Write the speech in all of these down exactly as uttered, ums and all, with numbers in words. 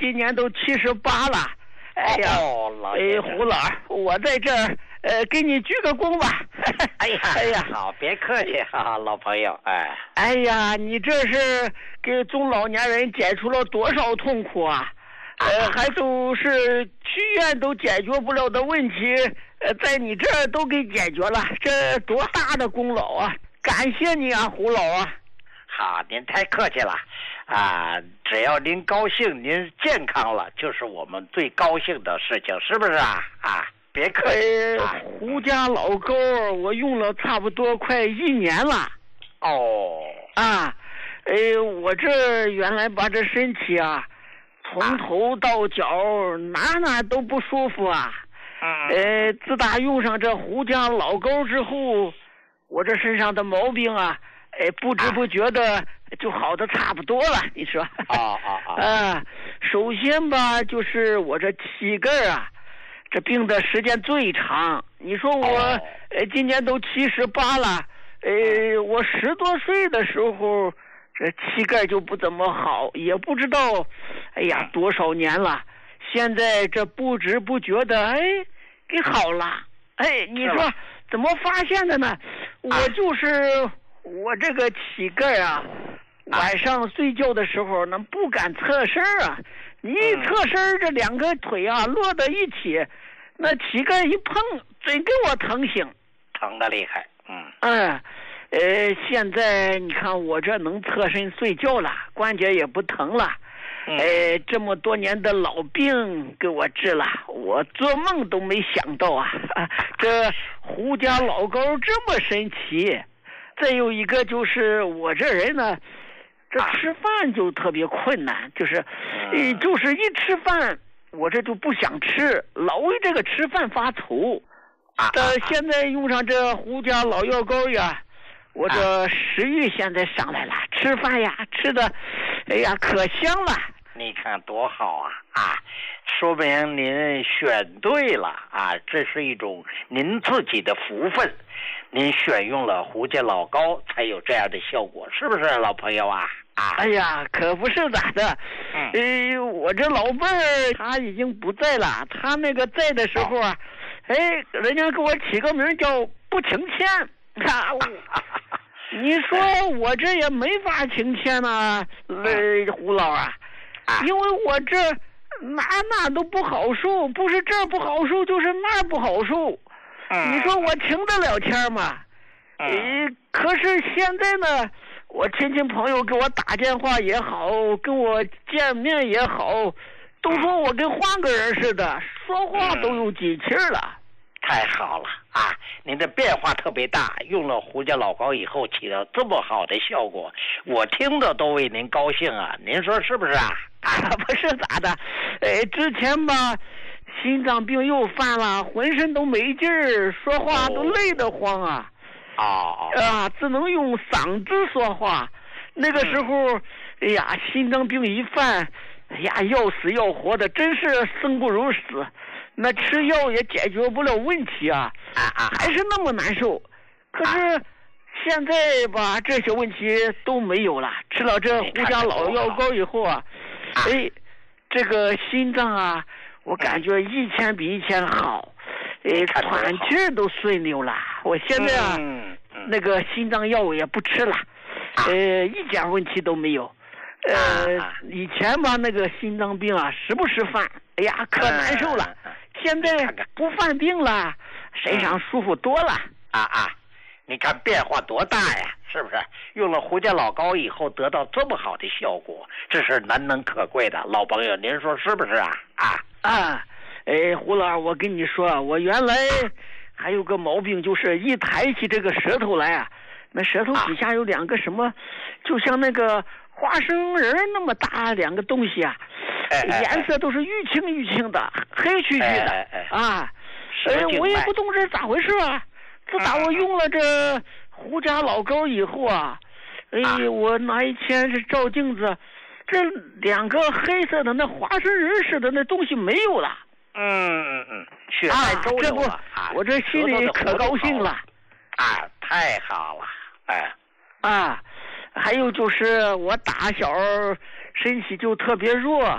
今年都七十八了。哎呀， 哦，老哎，胡老，我在这儿，呃，给你鞠个躬吧。 哎呀， 哎呀， 好，别客气哈，老朋友，哎。 哎呀，你这是给中老年人解除了多少痛苦啊？呃，还都是去院都解决不了的问题，呃，在你这儿都给解决了，这多大的功劳啊！感谢你啊，胡老啊。 好，您太客气了，啊，只要您高兴，您健康了，就是我们最高兴的事情，是不是啊？啊，别客气。 呃，胡家老沟我用了差不多快一年了。 哦。 啊，呃，我这原来把这身体啊，从头到脚哪哪都不舒服啊。 嗯。 呃，自打用上这胡家老沟之后，我这身上的毛病啊。哎，不知不觉的就好的差不多了，你说？ 啊啊啊！ 啊，首先吧，就是我这膝盖啊，这病的时间最长。你说我， 哦、 呃，今年都七十八了，呃，我十多岁的时候，这膝盖就不怎么好，也不知道，哎呀，多少年了。现在这不知不觉的，哎，给好了。哎，你说怎么发现的呢？我就是。我这个膝盖啊，晚上睡觉的时候呢不敢侧身啊，你一侧身这两个腿啊落到一起，那膝盖一碰，真给我疼醒， 疼得厉害。嗯嗯，呃，现在你看我这能侧身睡觉了，关节也不疼了， 嗯、 呃，这么多年的老病给我治了，我做梦都没想到啊，这胡家老沟这么神奇。再有一个就是我这人呢，这吃饭就特别困难，就是，呃，就是一吃饭我这就不想吃，老为这个吃饭发愁。呃，现在用上这胡家老药膏呀，我这食欲现在上来了，吃饭呀吃的，哎呀可香了。 你看多好啊啊！说明您选对了啊，这是一种您自己的福分。您选用了胡家老膏，才有这样的效果，是不是老朋友啊？啊！ 哎呀，可不是咋的，嗯、呃，我这老伴儿他已经不在了，他那个在的时候啊，哎，人家给我起个名叫不请钱，啊，你说我这也没法请钱呐，呃，胡老啊，因为我这哪哪都不好受，不是这不好受，就是那不好受。你说我请得了钱吗？呃，可是现在呢，我亲戚朋友给我打电话也好，跟我见面也好，都说我跟换个人似的，说话都有机气了。 太好了啊！您的变化特别大，用了胡家老膏以后起到这么好的效果，我听着都为您高兴啊！您说是不是啊？ 啊，不是咋的？呃，之前吧。心脏病又犯了，浑身都没劲儿，说话都累得慌啊！ 哦啊，只能用嗓子说话。那个时候，哎呀，心脏病一犯，哎呀，要死要活的，真是生不如死。那吃药也解决不了问题啊，还是那么难受。可是现在吧，这些问题都没有了。吃了这胡家老药膏以后啊，哎，这个心脏啊。我感觉一天比一天好，呃，喘气都顺溜了。我现在啊， 嗯嗯、 那个心脏药也不吃了，呃，一点问题都没有。呃， 啊、 以前吧，那个心脏病啊，时不时犯，哎呀，可难受了。 嗯、 现在不犯病了，身上舒服多了。 啊啊！你看变化多大呀，是不是？用了胡家老膏以后得到这么好的效果，这是难能可贵的。老朋友，您说是不是啊？啊啊！哎，胡老，我跟你说，我原来还有个毛病，就是一抬起这个舌头来啊，那舌头底下有两个什么，啊、就像那个花生仁那么大两个东西啊， 哎哎颜色都是玉清玉清的，黑黢黢的哎哎哎啊。哎，我也不懂这咋回事啊。自打我用了这胡家老膏以后啊，哎，啊、我哪一天是照镜子，这两个黑色的那花生仁似的那东西没有了。 嗯嗯嗯，血脉周流了， 啊、我这心里可高兴了。 啊，太好了，哎， 啊，还有就是我打小身体就特别弱，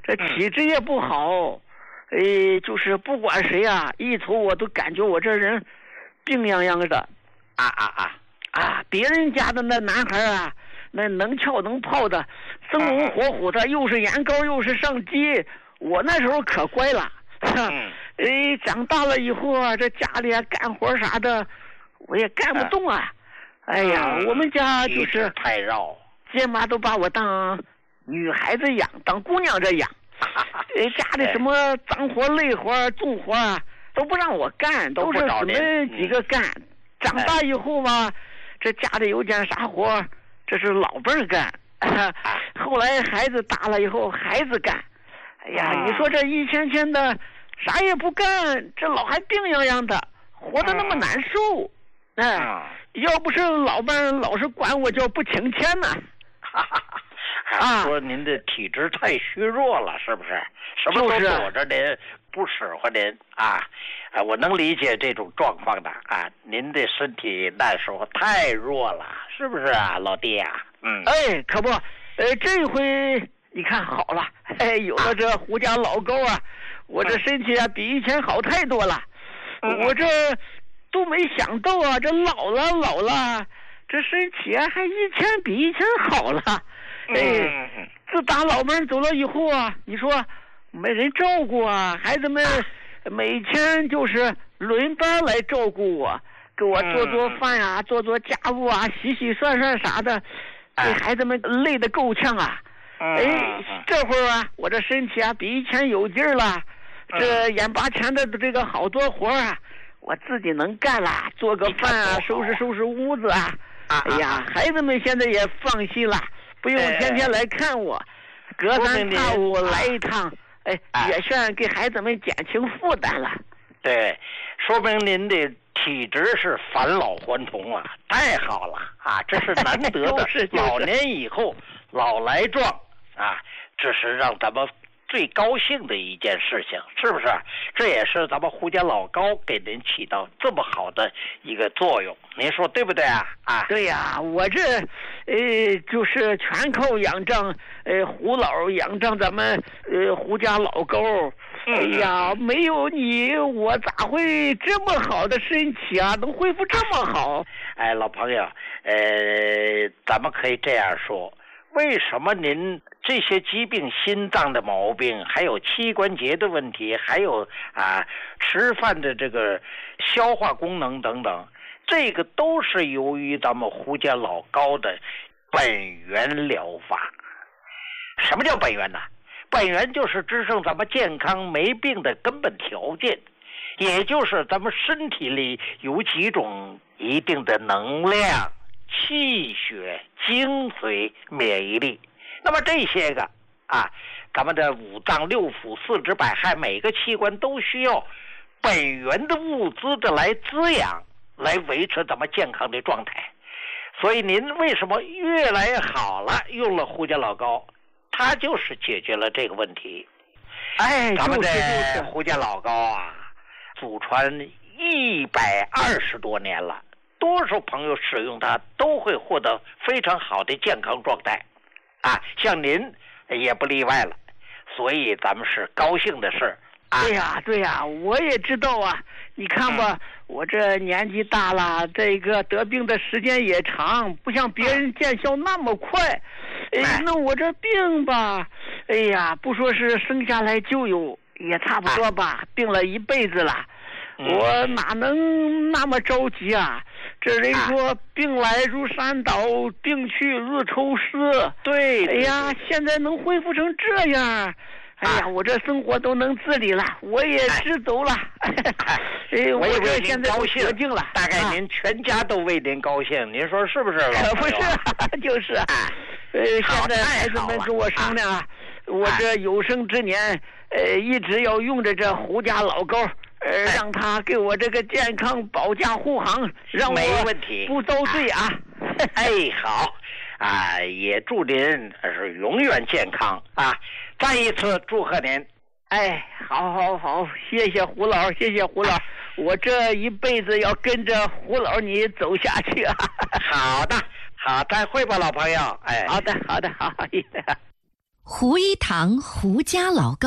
这体质也不好，哎，就是不管谁啊，一瞅我都感觉我这人病殃殃的， 啊啊啊啊！别人家的那男孩啊，那能跳能泡的，生龙活虎的，又是眼高又是上肌，我那时候可乖了。 嗯， 哎，长大了以后啊，这家里啊干活啥的，我也干不动啊。哎呀，我们家就是太绕， 爹妈都把我当女孩子养，当姑娘这养。哎，家里什么脏活累活重活啊都不让我干，都是姊妹几个干。长大以后嘛，这家里有件啥活，这是老辈儿干。后来孩子大了以后，孩子干。哎呀，你说这一天天的啥也不干，这老还病殃殃的，活得那么难受。哎，要不是老伴老是管我叫不请钱呢。 啊，说您的体质太虚弱了，是不是？什么都躲着您，不使唤您啊！啊，我能理解这种状况的啊。您的身体那时候太弱了，是不是啊，老弟啊？嗯， 哎，可不，呃，这回你看好了，哎，有了这胡家老高啊，我这身体啊比以前好太多了。嗯、我这都没想到啊，这老了老了，这身体啊还以前比以前好了。哎，自打老伴走了以后啊，你说没人照顾啊，孩子们每天就是轮班来照顾我，给我做做饭啊，做做家务啊，洗洗涮涮啥的，给孩子们累得够呛啊。哎，这会儿啊，我这身体啊比以前有劲儿了，这眼巴前的这个好多活啊，我自己能干了，做个饭啊，收拾收拾屋子啊。哎呀，孩子们现在也放心了。不用天天来看我，隔三差五来一趟，哎，也算给孩子们减轻负担了。 对，说明您的体质是返老还童了，太好了啊！这是难得的，老年以后老来壮啊，这是让咱们最高兴的一件事情，是不是？这也是咱们胡家老高给您起到这么好的一个作用，您说对不对啊？啊， 对呀、啊，我这呃就是全靠仰仗呃胡老仰仗咱们呃胡家老高。哎呀，没有你，我咋会这么好的身体啊？能恢复这么好？ 哎，老朋友，呃，咱们可以这样说。为什么您这些疾病，心脏的毛病，还有膝关节的问题，还有啊吃饭的这个消化功能等等，这个都是由于咱们胡家老高的本源疗法。什么叫本源呢？本源就是支撑咱们健康没病的根本条件，也就是咱们身体里有几种一定的能量、气血、精髓、免疫力。那么这些个啊，咱们的五脏六腑、四肢百骸，每个器官都需要本源的物资的来滋养，来维持咱们健康的状态。所以您为什么越来越好了，用了胡家老高，它就是解决了这个问题。 哎， 咱们的胡家老高啊，祖传一百二十多年了。多数朋友使用它都会获得非常好的健康状态，啊，像您也不例外了，所以咱们是高兴的事啊。 对呀，对呀，我也知道啊。你看吧，嗯、我这年纪大了，这个得病的时间也长，不像别人见效那么快。哎，哎那我这病吧，哎呀，不说是生下来就有，也差不多吧，哎、病了一辈子了。我哪能那么着急啊？这人说病来如山倒，病去如抽丝。 对， 哎呀，现在能恢复成这样，哎呀，我这生活都能自理了，我也知走了。哎， 我这现在高兴得劲了， 大概您全家都为您高兴，您说是不是？ 可不是，就是啊。呃，现在孩子们跟我商量啊，我这有生之年，呃，一直要用着这胡家老高。呃，让他给我这个健康保驾护航，让我不遭罪啊！ 哎，好啊，也祝您是永远健康啊！再一次祝贺您！ 哎，好，好，好，谢谢胡老，谢谢胡老，我这一辈子要跟着胡老你走下去啊！ 好的，好，再会吧，老朋友。哎， 好的，好的，好。 胡一堂胡家老高。